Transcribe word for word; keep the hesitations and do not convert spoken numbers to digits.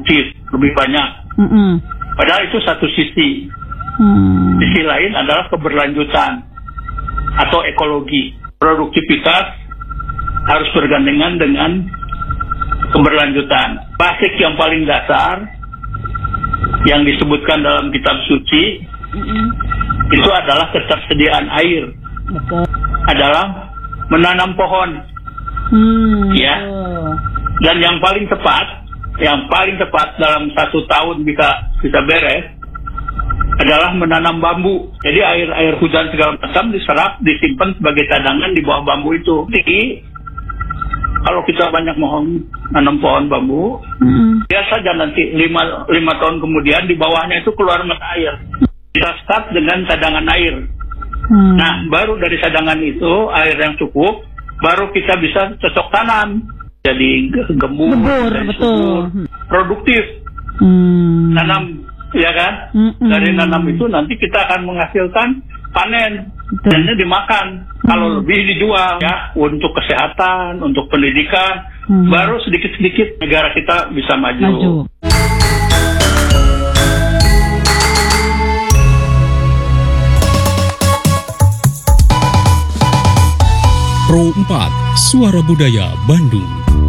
produktif, lebih banyak. Mm-mm. Padahal itu satu sisi. Hmm. Sisi lain adalah keberlanjutan atau ekologi. Produktivitas harus bergandengan dengan keberlanjutan. Basic yang paling dasar yang disebutkan dalam kitab suci Mm-mm. itu adalah ketersediaan air. Betul. Adalah menanam pohon. Hmm. Ya. Betul. Dan yang paling tepat, yang paling tepat dalam satu tahun bisa bisa beres adalah menanam bambu. Jadi air air hujan segala macam diserap, disimpan sebagai cadangan di bawah bambu itu. Jadi kalau kita banyak mohon nanam pohon bambu, Mm-mm. biasa saja nanti lima, lima tahun kemudian di bawahnya itu keluar mata air. Kita start dengan cadangan air. Hmm. Nah, baru dari cadangan itu air yang cukup, baru kita bisa cocok tanam. Jadi gembur, Gebur, dan betul. subur, produktif, Hmm. nanam, ya kan? Mm-mm. Dari nanam itu nanti kita akan menghasilkan panen, Betul. dan dimakan. Hmm. Kalau lebih dijual, ya, untuk kesehatan, untuk pendidikan, Hmm. baru sedikit-sedikit negara kita bisa maju. Maju. Pro empat, Suara Budaya Bandung.